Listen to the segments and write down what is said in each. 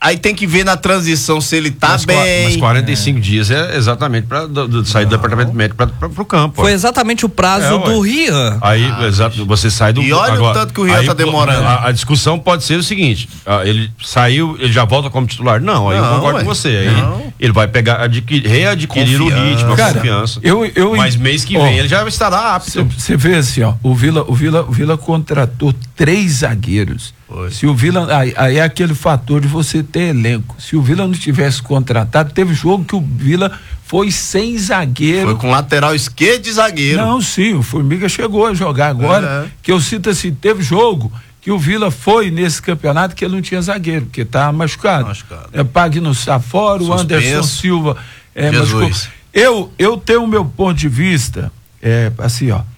Aí tem que ver na transição se ele tá bem. Mas 45 dias é exatamente para sair do departamento médico para o campo. Foi exatamente o prazo do Rian. Aí, exato, você sai do. E olha agora, o tanto que o Rian tá demorando. A discussão pode ser o seguinte: ele saiu, ele já volta como titular? Não, aí eu concordo com você. Aí ele vai pegar, readquirir o ritmo, a confiança. Mas mês que vem ele já estará apto. Você vê assim, ó, o Vila contratou 3 zagueiros. Se o Vila, aí é aquele fator de você ter elenco. Se o Vila não tivesse contratado, teve jogo que o Vila foi sem zagueiro. Foi com lateral esquerdo e zagueiro. Não, sim, o Formiga chegou a jogar agora, que eu cito assim, teve jogo que o Vila foi nesse campeonato que ele não tinha zagueiro, porque tá machucado. Pagno Saforo, o Anderson Silva machucou. Eu tenho o meu ponto de vista, assim, ó,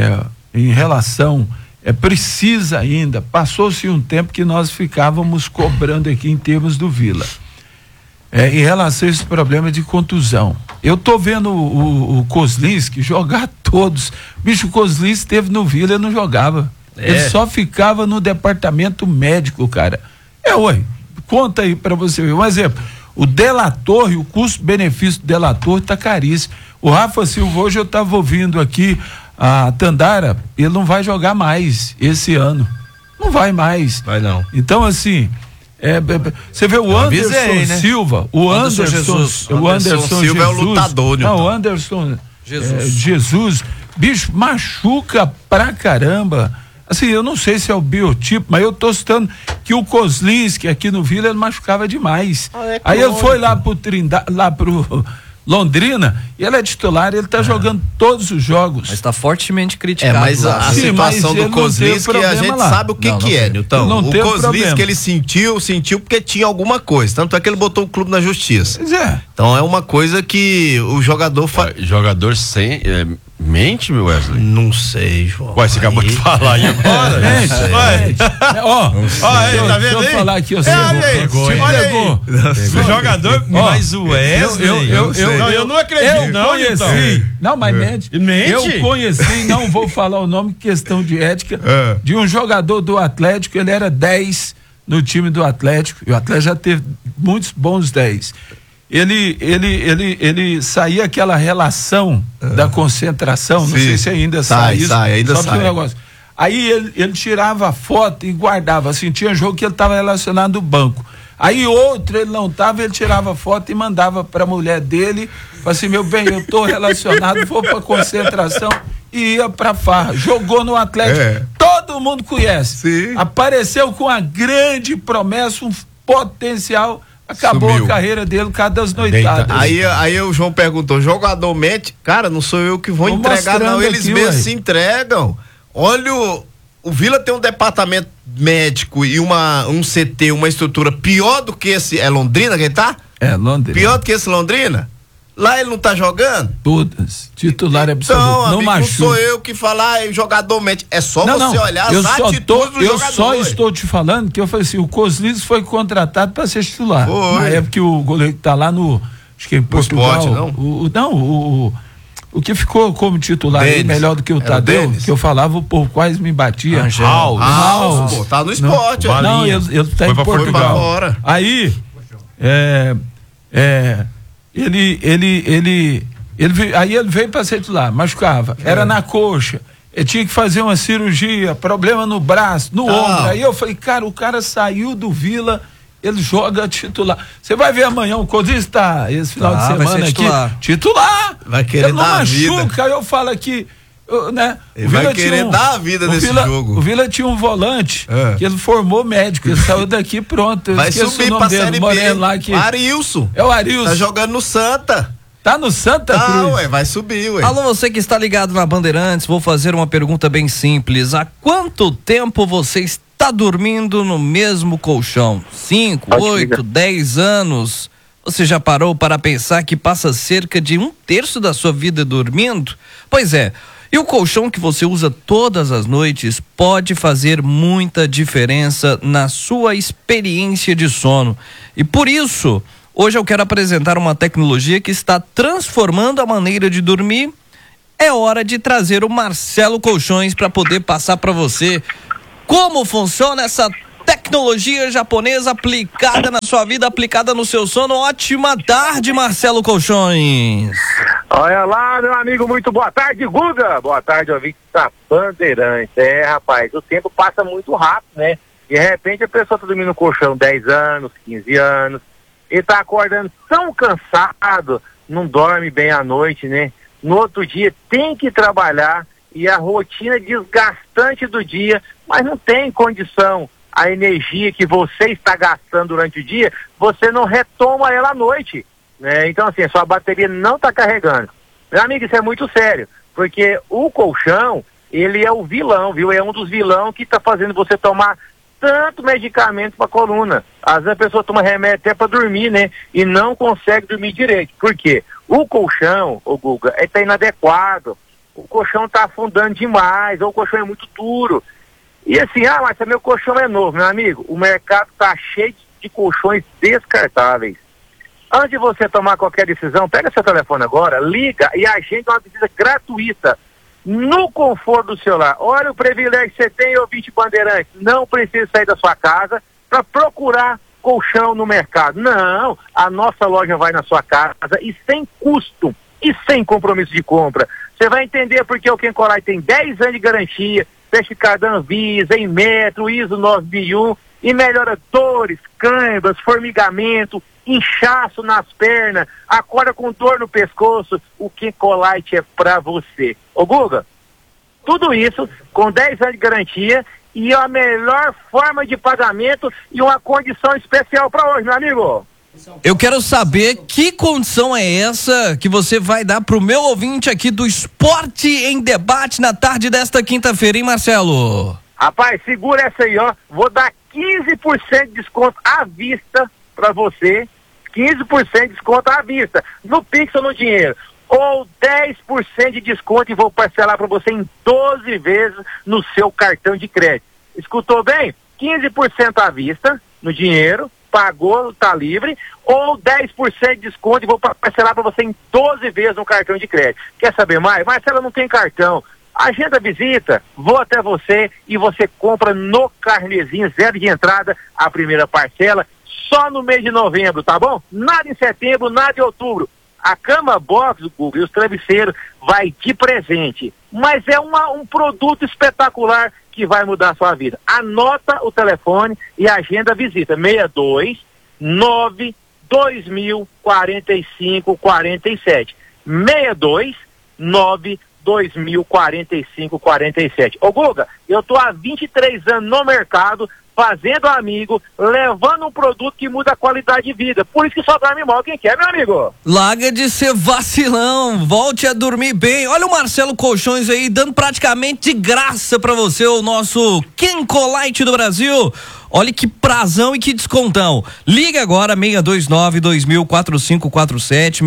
em relação, precisa ainda, passou-se um tempo que nós ficávamos cobrando aqui em termos do Vila. Em relação a esse problema de contusão. Eu tô vendo o Kozlinski jogar todos. Bicho, o Kozlinski esteve no Vila e não jogava. Ele só ficava no departamento médico, cara. Conta aí pra você ver. Um exemplo, o De La Torre, o custo-benefício do De La Torre tá caríssimo. O Rafa Silva, hoje eu tava ouvindo aqui a Tandara, ele não vai jogar mais esse ano. Não vai mais. Vai não. Então, assim, você vê o Anderson Silva, o Anderson Silva é o lutador, não, o Anderson Jesus, bicho, machuca pra caramba. Assim, eu não sei se é o biotipo, mas eu tô citando que o Kozlinski aqui no Vila, ele machucava demais. Aí ele foi lá pro Londrina, e ele é titular, ele tá jogando todos os jogos. Mas tá fortemente criticado. Mas a situação do Kozlinski, a gente sabe o que é, Nilton. O Kozlinski, ele sentiu porque tinha alguma coisa, tanto é que ele botou o clube na justiça. Então é uma coisa que o jogador jogador sem mente, meu Wesley? Não sei, João. Você acabou de falar aí agora? Tá vendo aí? Deixa eu falar aqui, olha aí. O jogador, mas o Wesley, eu não acredito, não, mas mente. Eu conheci, não vou falar o nome, questão de ética, de um jogador do Atlético, ele era 10 no time do Atlético, e o Atlético já teve muitos bons 10. Ele saía aquela relação da concentração, não sei se ainda sai isso. Ainda sai. Negócio. Aí ele tirava a foto e guardava, assim, tinha jogo que ele estava relacionado no banco. Aí outro, ele não estava, ele tirava a foto e mandava para a mulher dele, falava assim, meu bem, eu tô relacionado, vou para concentração, e ia pra farra, jogou no Atlético, todo mundo conhece. Apareceu com uma grande promessa, um potencial. Acabou a carreira dele, cada das noitadas. Aí o João perguntou, jogador mente? Cara, não sou eu que vou entregar, não. Eles mesmos se entregam. Olha, o Vila tem um departamento médico e um CT, uma estrutura pior do que esse. É Londrina que ele tá? É, Londrina. Pior do que esse Londrina? Lá ele não tá jogando? Todas. Titular absoluto. Então, amigo, não sou eu que falar jogador mente. É só você olhar as atitudes do jogador. Eu só estou te falando que eu falei assim, o Kozlinski foi contratado para ser titular. Na época que o goleiro tá lá no, acho que em Portugal. O que ficou como titular aí, melhor do que o Tadeu, que eu falava, o povo quase me batia. House, tá no esporte. Não, ele tá em Portugal. Aí, aí ele veio para ser titular, machucava, era na coxa, ele tinha que fazer uma cirurgia, problema no braço, no ombro. Aí eu falei, cara, o cara saiu do Vila, ele joga titular. Você vai ver amanhã, o Kozlinski tá esse final de semana aqui, titular. Vai querer dar a vida. Aí eu falo aqui, né? Ele vai querer dar a vida nesse jogo. O Vila tinha um volante que ele formou médico, ele saiu daqui pronto. Vai subir pra Série B. Lá que... Arilson. É o Arilson. Tá jogando no Santa. Tá no Santa Cruz? Vai subir, Alô, você que está ligado na Bandeirantes, vou fazer uma pergunta bem simples. Há quanto tempo você está dormindo no mesmo colchão? 5, 8, 10 anos? Você já parou para pensar que passa cerca de 1/3 da sua vida dormindo? Pois é. E o colchão que você usa todas as noites pode fazer muita diferença na sua experiência de sono. E por isso, hoje eu quero apresentar uma tecnologia que está transformando a maneira de dormir. É hora de trazer o Marcelo Colchões para poder passar para você como funciona essa tecnologia japonesa aplicada na sua vida, aplicada no seu sono. Ótima tarde, Marcelo Colchões. Olha lá, meu amigo, muito boa tarde, Guga. Boa tarde, ouvinte da Bandeirantes. Rapaz, o tempo passa muito rápido, né? De repente a pessoa tá dormindo no colchão 10 anos, 15 anos, e tá acordando tão cansado, não dorme bem à noite, né? No outro dia tem que trabalhar e a rotina desgastante do dia, mas não tem condição. A energia que você está gastando durante o dia, você não retoma ela à noite, né? Então assim, a sua bateria não está carregando. Meu amigo, isso é muito sério, porque o colchão, ele é o vilão, viu? É um dos vilões que está fazendo você tomar tanto medicamento para coluna. Às vezes a pessoa toma remédio até para dormir, né? E não consegue dormir direito. Por quê? O colchão, ô Guga, está inadequado. O colchão está afundando demais, ou o colchão é muito duro. E assim, mas meu colchão é novo, meu amigo. O mercado está cheio de colchões descartáveis. Antes de você tomar qualquer decisão, pega seu telefone agora, liga e agenda uma visita gratuita no conforto do celular. Olha o privilégio que você tem, ouvinte Bandeirante. Não precisa sair da sua casa para procurar colchão no mercado. Não, a nossa loja vai na sua casa e sem custo e sem compromisso de compra. Você vai entender porque o Kencolite tem 10 anos de garantia, certificado Anvisa, em metro, ISO 9001 e melhora dores, câimbras, formigamento, inchaço nas pernas, acorda com dor no pescoço. O Kencolite é pra você. Ô Guga, tudo isso com 10 anos de garantia e a melhor forma de pagamento e uma condição especial para hoje, meu amigo. Eu quero saber que condição é essa que você vai dar pro meu ouvinte aqui do Esporte em Debate na tarde desta quinta-feira, hein, Marcelo? Rapaz, segura essa aí, ó. Vou dar 15% de desconto à vista pra você. 15% de desconto à vista. No Pix ou no dinheiro. Ou 10% de desconto e vou parcelar pra você em 12 vezes no seu cartão de crédito. Escutou bem? 15% à vista no dinheiro. Pagou, tá livre, ou 10% de desconto e vou parcelar para você em 12 vezes no cartão de crédito. Quer saber mais? Marcelo, não tem cartão. Agenda a visita, vou até você e você compra no carnezinho, 0 de entrada, a primeira parcela, só no mês de novembro, tá bom? Nada em setembro, nada em outubro. A cama box, o Google, e os travesseiros vai de presente. Mas é um produto espetacular que vai mudar a sua vida. Anota o telefone e agenda a visita. 629-2000-4547. 629-2000-4547. Ô Guga, eu tô há 23 anos no mercado, fazendo amigo, levando um produto que muda a qualidade de vida. Por isso que só dorme mal quem quer, meu amigo. Larga de ser vacilão, volte a dormir bem. Olha o Marcelo Colchões aí, dando praticamente de graça pra você o nosso Kencolite do Brasil. Olha que prazão e que descontão. Liga agora, 629-2000-4547,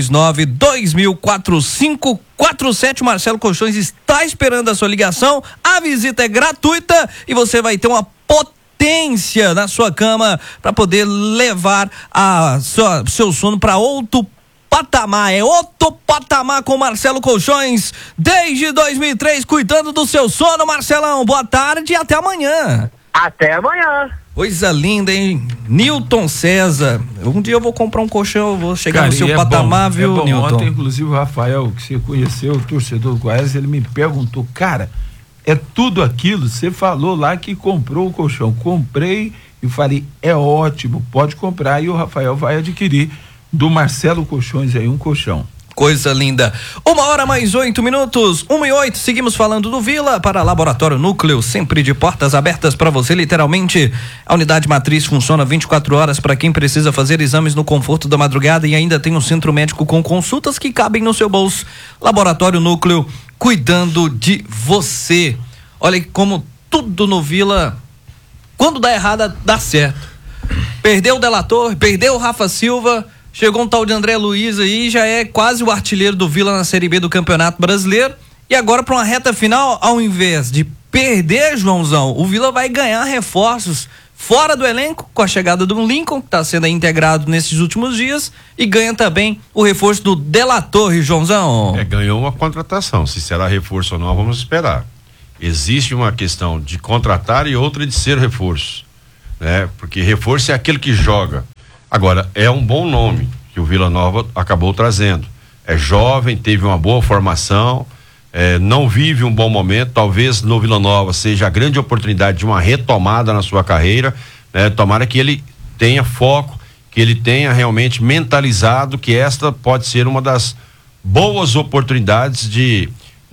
629-2000-4547. O Marcelo Colchões está esperando a sua ligação. A visita é gratuita e você vai ter uma potência na sua cama para poder levar seu sono para outro patamar. É outro patamar com Marcelo Colchões desde 2003, cuidando do seu sono. Marcelão, boa tarde e até amanhã. Até amanhã. Coisa linda, hein? Newton César. Um dia eu vou comprar um colchão, eu vou chegar no seu patamar, viu, Newton? Ontem, inclusive, o Rafael, que você conheceu, o torcedor do Goiás, ele me perguntou, cara, é tudo aquilo? Você falou lá que comprou o colchão. Comprei e falei, é ótimo, pode comprar. E o Rafael vai adquirir do Marcelo Colchões aí um colchão. Coisa linda. 1h mais 8 minutos, 1h08, seguimos falando do Vila para Laboratório Núcleo, sempre de portas abertas para você, literalmente. A unidade matriz funciona 24 horas para quem precisa fazer exames no conforto da madrugada e ainda tem um centro médico com consultas que cabem no seu bolso. Laboratório Núcleo, cuidando de você. Olha como tudo no Vila, quando dá errado, dá certo. Perdeu o Delator, perdeu o Rafa Silva, chegou um tal de André Luiz aí, já é quase o artilheiro do Vila na Série B do Campeonato Brasileiro. E agora, para uma reta final, ao invés de perder, Joãozão, o Vila vai ganhar reforços fora do elenco, com a chegada do Lincoln, que está sendo integrado nesses últimos dias, e ganha também o reforço do Delator, Joãozão. Ganhou uma contratação. Se será reforço ou não, vamos esperar. Existe uma questão de contratar e outra de ser reforço. né? Porque reforço é aquele que joga. Agora, é um bom nome que o Vila Nova acabou trazendo. É jovem, teve uma boa formação, não vive um bom momento, talvez no Vila Nova seja a grande oportunidade de uma retomada na sua carreira, né? Tomara que ele tenha foco, que ele tenha realmente mentalizado que esta pode ser uma das boas oportunidades de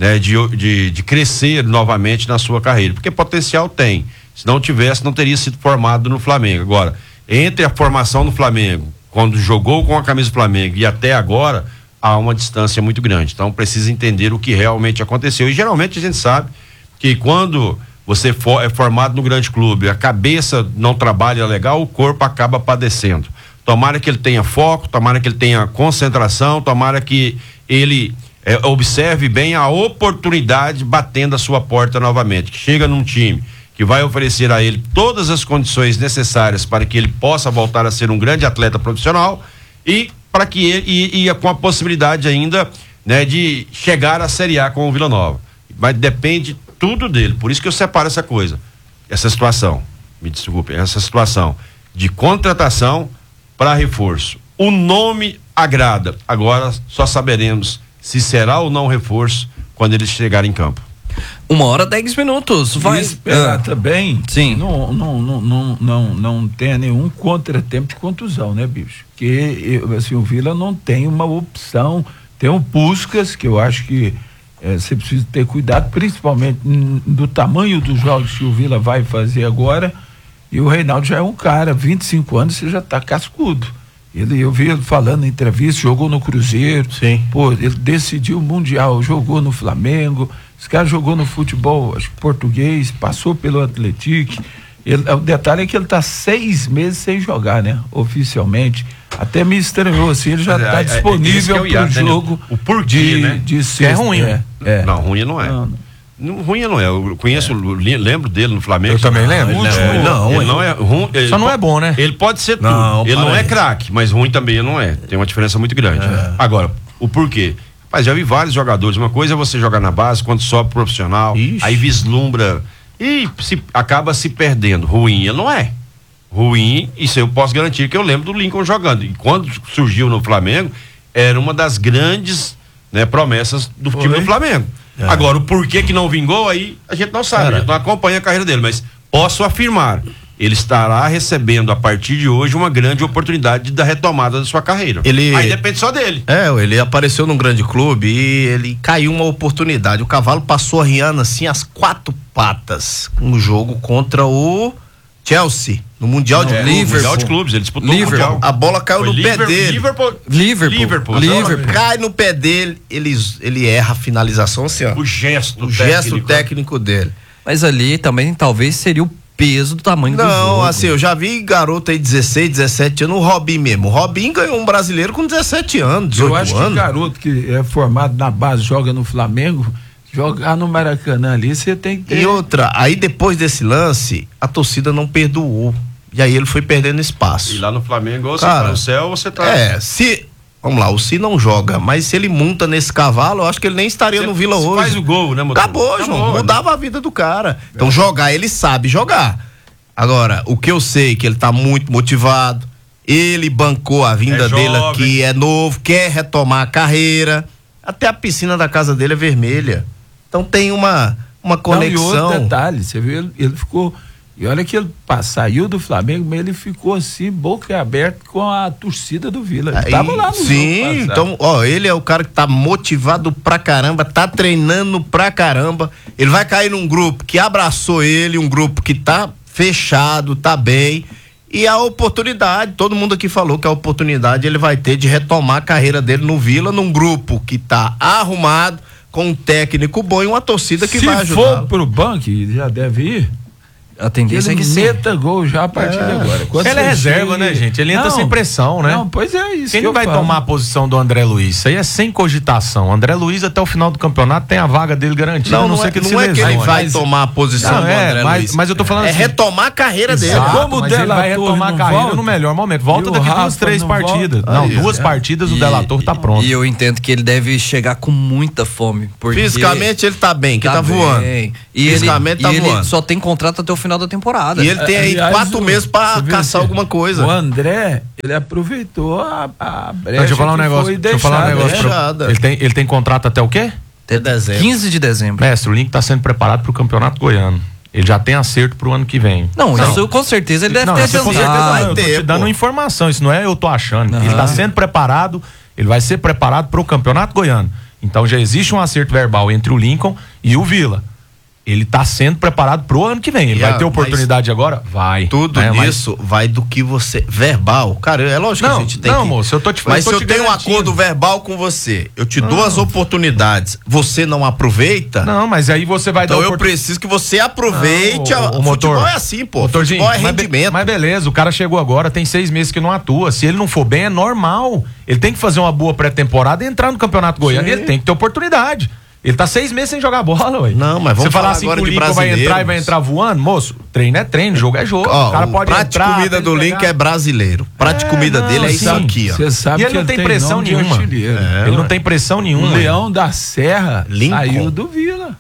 crescer novamente na sua carreira, porque potencial tem. Se não tivesse, não teria sido formado no Flamengo. Agora, entre a formação no Flamengo, quando jogou com a camisa do Flamengo e até agora, há uma distância muito grande. Então precisa entender o que realmente aconteceu. E geralmente a gente sabe que quando você é formado no grande clube, a cabeça não trabalha legal, o corpo acaba padecendo. Tomara que ele tenha foco, tomara que ele tenha concentração, tomara que ele observe bem a oportunidade batendo a sua porta novamente, que chega num time que vai oferecer a ele todas as condições necessárias para que ele possa voltar a ser um grande atleta profissional e para que ele com a possibilidade ainda, né, de chegar à Série A com o Vila Nova. Mas depende tudo dele, por isso que eu separo essa situação, me desculpem, essa situação de contratação para reforço. O nome agrada, agora só saberemos se será ou não reforço quando ele chegar em campo. 1h10. Vai esperar também. Sim. Não tenha nenhum contratempo de contusão, né, bicho? Porque assim, o Vila não tem uma opção. Tem o Puskás, que eu acho que você precisa ter cuidado, principalmente do tamanho dos jogos que o Vila vai fazer agora. E o Reinaldo já é um cara, 25 anos, você já tá cascudo. Eu vi ele falando em entrevista, jogou no Cruzeiro. Sim. Pô, ele decidiu o Mundial, jogou no Flamengo. Esse cara jogou no futebol, acho que português, passou pelo Atlético. O detalhe é que ele tá 6 meses sem jogar, né? Oficialmente. Até me estranhou, assim, ele já tá disponível pro jogo. O porquê, né? De sexta. É ruim. Não, ruim não é. Ruim não é. Eu conheço, lembro dele no Flamengo. Eu também lembro. Ele não é ruim. Só não é bom, né? Ele pode ser tudo. Ele não é craque, mas ruim também ele não é. Tem uma diferença muito grande. Agora, o porquê? Mas já vi vários jogadores. Uma coisa é você jogar na base, quando sobe profissional, aí vislumbra e acaba se perdendo. Ruim ele não é. Ruim, isso eu posso garantir que eu lembro do Lincoln jogando. E quando surgiu no Flamengo, era uma das grandes, né, promessas do time do Flamengo. Agora, o porquê que não vingou, aí a gente não sabe, a gente não acompanha a carreira dele, mas posso afirmar, ele estará recebendo a partir de hoje uma grande oportunidade da retomada da sua carreira. Aí depende só dele. Ele apareceu num grande clube e ele caiu uma oportunidade. O cavalo passou arriando assim as 4 patas no jogo contra o Chelsea, no Mundial de Clubes. Mundial de Clubes, ele disputou o Mundial. A bola caiu no pé dele. Liverpool. Cai no pé dele, ele erra a finalização, assim, ó. O gesto técnico dele. Mas ali também talvez seria o peso do tamanho do jogo. Não, assim, eu já vi garoto aí 16, 17 anos, o Robinho mesmo. O Robinho ganhou um brasileiro com 17 anos, 18 anos. Eu acho que garoto que é formado na base, joga no Flamengo, jogar no Maracanã ali, você tem que ter... E outra, aí depois desse lance, a torcida não perdoou. E aí ele foi perdendo espaço. E lá no Flamengo, ou você tá no céu, ou você tá... Vamos lá, o Si não joga, mas se ele monta nesse cavalo, eu acho que ele nem estaria no Vila hoje. Faz o gol, né, motor? Acabou, João. Mudava a vida do cara. Então jogar, ele sabe jogar. Agora, o que eu sei que ele tá muito motivado, ele bancou a vinda dele aqui, é novo, quer retomar a carreira. Até a piscina da casa dele é vermelha. Então tem uma conexão. E outro detalhe, você viu, ele ficou... E olha que ele saiu do Flamengo, mas ele ficou assim, boca aberta com a torcida do Vila. Ele tava lá no sim, então, ele é o cara que tá motivado pra caramba, tá treinando pra caramba. Ele vai cair num grupo que abraçou ele, um grupo que tá fechado, tá bem. E a oportunidade, todo mundo aqui falou que a oportunidade ele vai ter de retomar a carreira dele no Vila, num grupo que tá arrumado, com um técnico bom e uma torcida que vai ajudar. Se for pro banco, já deve ir. A tendência é que meta gol já a partir de agora. Ele é reserva, né, gente? Ele entra sem pressão, né? Não, pois é isso. Quem vai tomar a posição do André Luiz? Isso aí é sem cogitação. O André Luiz até o final do campeonato tem a vaga dele garantida. Não é que ele vai tomar a posição do André Luiz. Mas eu tô falando assim. É retomar a carreira dele. Como ele vai retomar a carreira no melhor momento. Volta daqui 2, 3 partidas. Não, 2 partidas o Delator tá pronto. E eu entendo que ele deve chegar com muita fome. Fisicamente ele tá bem, que tá voando. Fisicamente tá voando. Ele só tem contrato até o final final da temporada. E ele tem aí 4 meses pra caçar alguma coisa. O André, ele aproveitou a brecha. Deixa eu falar um negócio. Ele tem contrato até o quê? Até dezembro. 15 de dezembro. Mestre, o Lincoln tá sendo preparado pro Campeonato Goiano. Ele já tem acerto pro ano que vem. Não, isso com certeza ele deve ter adiantado. Com certeza eu tô te dando informação, isso não é eu tô achando. Ele tá sendo preparado, ele vai ser preparado pro Campeonato Goiano. Então já existe um acerto verbal entre o Lincoln e o Vila. Ele tá sendo preparado pro ano que vem. Ele vai ter oportunidade agora? Vai. Tudo isso vai do que você... Verbal. Cara, é lógico que a gente tem moço, eu tô te falando. Mas se eu tenho um acordo verbal com você, eu te dou as oportunidades, você não aproveita... Não, mas aí você vai dar... Então eu preciso que você aproveite... O motor, futebol é assim, pô. Futebol é rendimento. Mas beleza, o cara chegou agora, tem 6 meses que não atua. Se ele não for bem, é normal. Ele tem que fazer uma boa pré-temporada e entrar no Campeonato Goiano. Ele tem que ter oportunidade. Ele tá 6 meses sem jogar bola, ué. Não, mas vamos falar assim agora de brasileiros. Vai entrar e vai entrar voando, moço, treino é treino, jogo é jogo. Ó, o cara pode prato entrar. Prato comida do Lincoln é brasileiro. Prato comida dele é isso aqui, ó. Você sabe e ele não tem pressão nenhuma. Ele não tem pressão nenhuma. O Leão da Serra saiu do Vila.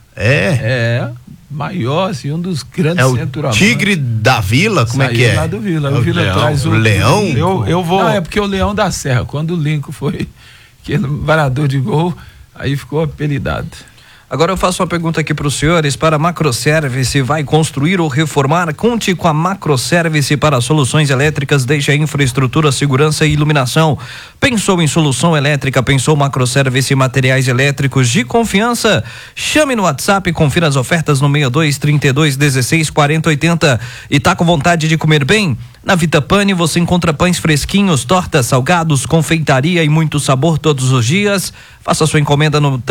Maior, assim, um dos grandes centroavantes. Tigre da Vila, como é que é? Lá do Vila. O Vila traz o Leão. Eu vou. Não, é porque o Leão da Serra, quando o Lincoln foi aquele varador de gol, aí ficou apelidado. Agora eu faço uma pergunta aqui para os senhores. Para a Macroservice, vai construir ou reformar? Conte com a Macroservice para soluções elétricas, desde a infraestrutura, segurança e iluminação. Pensou em solução elétrica? Pensou Macroservice Materiais Elétricos de confiança? Chame no WhatsApp e confira as ofertas no 62 32 16 40 80. E tá com vontade de comer bem? Na Vita Pane você encontra pães fresquinhos, tortas, salgados, confeitaria e muito sabor todos os dias. Faça sua encomenda no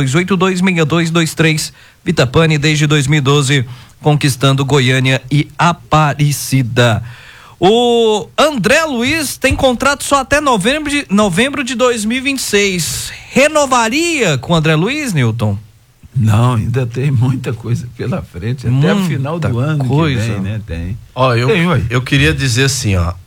3282-6223. Vita Pane desde 2012, conquistando Goiânia e Aparecida. O André Luiz tem contrato só até novembro de 2026. Renovaria com o André Luiz, Newton? Não, ainda tem muita coisa pela frente, até o final do ano que vem, né? Tem. Ó, eu queria dizer assim, ó,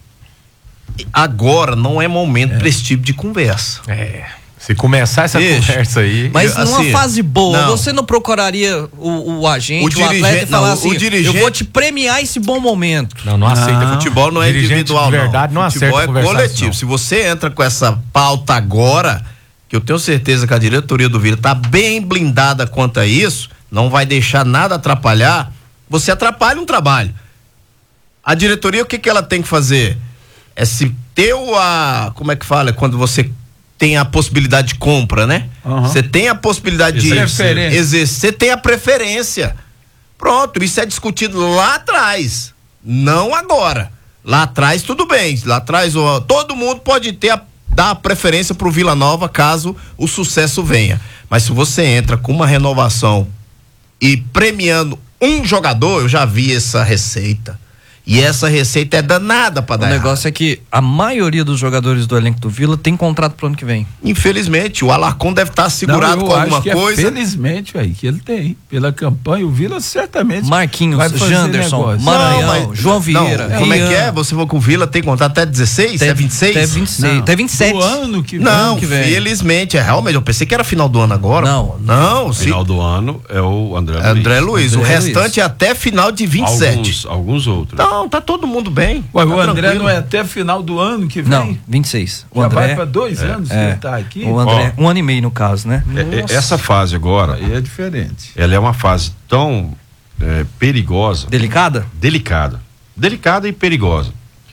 agora não é momento para esse tipo de conversa. Se começar essa conversa aí... Mas numa fase boa, você não procuraria o agente, o atleta e falar assim, eu vou te premiar esse bom momento. Não aceita. Futebol não é individual, de verdade, não aceita. Futebol é coletivo. Se você entra com essa pauta agora, que eu tenho certeza que a diretoria do Vila tá bem blindada quanto a isso, não vai deixar nada atrapalhar, você atrapalha um trabalho. A diretoria, o que ela tem que fazer? É se ter como é que fala? Quando você tem a possibilidade de compra, né? Você tem a possibilidade de exercer, você tem a preferência. Pronto, isso é discutido lá atrás, não agora. Lá atrás tudo bem, lá atrás todo mundo pode dar preferência pro Vila Nova caso o sucesso venha. Mas se você entra com uma renovação e premiando um jogador, eu já vi essa receita. E essa receita é danada pra dar errado. O negócio é que a maioria dos jogadores do elenco do Vila tem contrato pro ano que vem. Infelizmente, o Alarcon deve estar segurado com alguma coisa. Felizmente, que ele tem. Pela campanha, o Vila certamente Marquinhos, Janderson, Maranhão, João Vieira. Como é que é? Você falou que o Vila tem contrato até 16? Até 26? Até 26. Até 27. Do ano que vem. Não, felizmente. Realmente, eu pensei que era final do ano agora. Não. Final do ano é o André Luiz. O restante é até final de 27. Alguns outros. Não, tá todo mundo bem. Ué, o André tranquilo. Não é até final do ano que vem? Não, 26. O André vai para 2 anos que ele tá aqui? O André, 1 ano e meio no caso, né? Essa fase agora... Aí é diferente. Ela é uma fase tão perigosa. Delicada? Delicada e perigosa.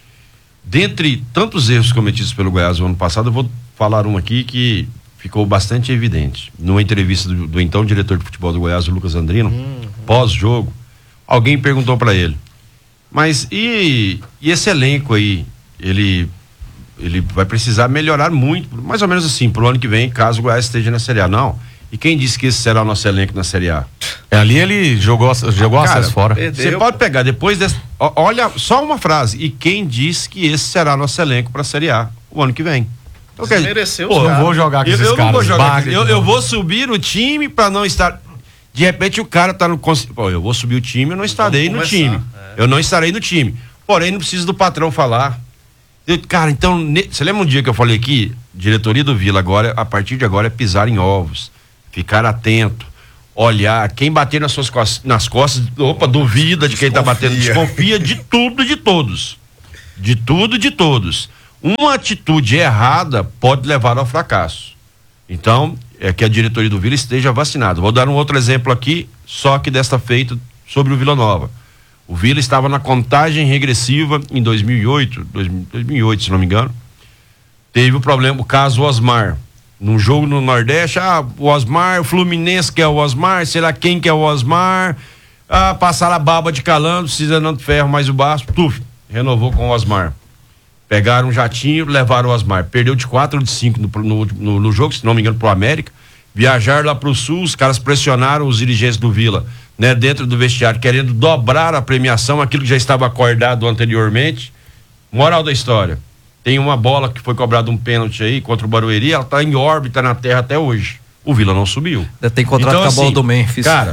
Dentre tantos erros cometidos pelo Goiás no ano passado, eu vou falar um aqui que ficou bastante evidente. Numa entrevista do então diretor de futebol do Goiás, o Lucas Andrino, pós-jogo, alguém perguntou para ele: mas e esse elenco aí, ele vai precisar melhorar muito, mais ou menos assim, pro ano que vem, caso o Goiás esteja na Série A. Não. E quem disse que esse será o nosso elenco na Série A? Ali ele jogou acesso fora. Você pode pegar depois dessa, olha só uma frase: e quem disse que esse será o nosso elenco pra Série A o ano que vem? Então, mereceu. Não vou jogar com esses caras. Eu vou subir no time pra não estar... De repente o cara tá no... eu vou subir o time, eu não estarei no time. Eu não estarei no time. Porém, não preciso do patrão falar. Cara, então, você lembra um dia que eu falei aqui? Diretoria do Vila agora, a partir de agora, é pisar em ovos. Ficar atento. olhar, quem bater nas costas, opa, duvida de quem tá batendo, desconfia de tudo e de todos. De tudo e de todos. Uma atitude errada pode levar ao fracasso. Então, é que a diretoria do Vila esteja vacinada. Vou dar um outro exemplo aqui, só que desta feita sobre o Vila Nova. O Vila estava na contagem regressiva em 2008, se não me engano. Teve o problema, o caso Osmar. Num jogo no Nordeste, o Osmar, o Fluminense que é o Osmar, sei lá quem que é o Osmar, passaram a baba de calandro, Cisnando Ferro mais o Baço, renovou com o Osmar. Pegaram um jatinho, levaram o Osmar. Perdeu de 4 ou de 5 no jogo, se não me engano, pro América. Viajaram lá pro Sul, os caras pressionaram os dirigentes do Vila, né, dentro do vestiário, querendo dobrar a premiação, aquilo que já estava acordado anteriormente. Moral da história: tem uma bola que foi cobrada um pênalti aí contra o Barueri, ela tá em órbita na terra até hoje. O Vila não subiu. Tem contrato então, com a bola do Memphis. Cara,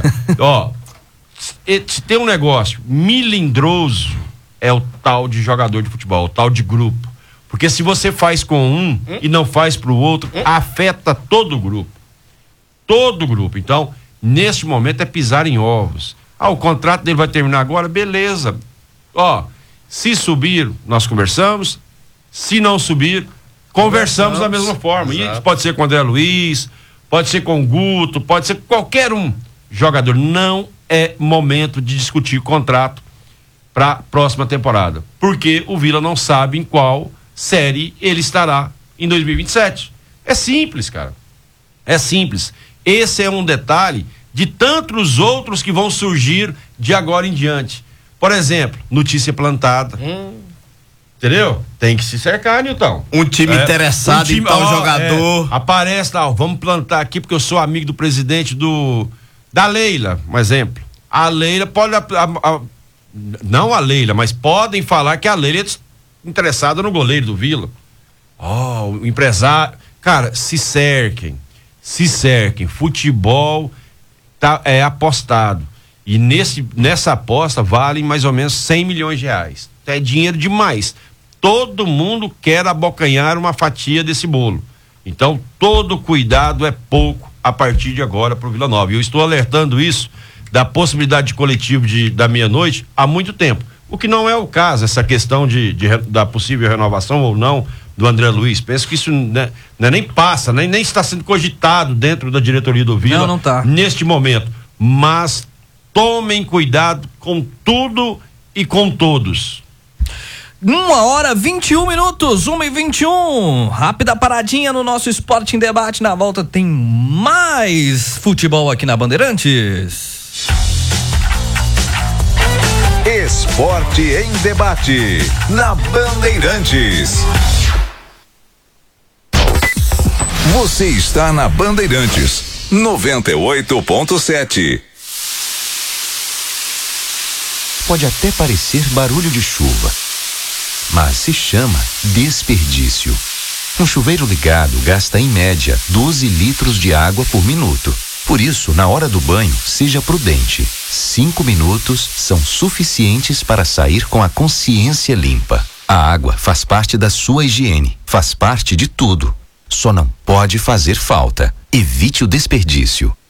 se tem um negócio melindroso, é o tal de jogador de futebol, o tal de grupo. Porque se você faz com um e não faz pro outro, afeta todo o grupo. Todo o grupo. Então, neste momento é pisar em ovos. O contrato dele vai terminar agora, beleza. Se subir, nós conversamos. Se não subir, conversamos da mesma forma. Exato. E pode ser com o André Luiz, pode ser com o Guto, pode ser qualquer um jogador. Não é momento de discutir contrato para a próxima temporada, porque o Vila não sabe em qual série ele estará em 2027. É simples, cara. É simples. Esse é um detalhe de tantos outros que vão surgir de agora em diante. Por exemplo, notícia plantada. Entendeu? Tem que se cercar, Nilton. Um time interessado em tal jogador. Aparece lá, vamos plantar aqui porque eu sou amigo do presidente da Leila, um exemplo. A Leila pode... não a Leila, mas podem falar que a Leila é interessada no goleiro do Vila. O empresário... Cara, se cerquem. Futebol é apostado. E nessa aposta vale mais ou menos 100 milhões de reais. É dinheiro demais. Todo mundo quer abocanhar uma fatia desse bolo. Então, todo cuidado é pouco a partir de agora para o Vila Nova. E eu estou alertando isso da possibilidade de coletivo da meia-noite há muito tempo. O que não é o caso, essa questão da possível renovação ou não do André Luiz. Penso que isso nem passa, nem está sendo cogitado dentro da diretoria do Vila não tá. Neste momento. Mas tomem cuidado com tudo e com todos. 1h21, 1h21. Rápida paradinha no nosso Esporte em Debate. Na volta tem mais futebol aqui na Bandeirantes. Esporte em Debate na Bandeirantes. Você está na Bandeirantes 98.7. Pode até parecer barulho de chuva, mas se chama desperdício. Um chuveiro ligado gasta em média 12 litros de água por minuto. Por isso, na hora do banho, seja prudente. 5 minutos são suficientes para sair com a consciência limpa. A água faz parte da sua higiene, faz parte de tudo. Só não pode fazer falta. Evite o desperdício.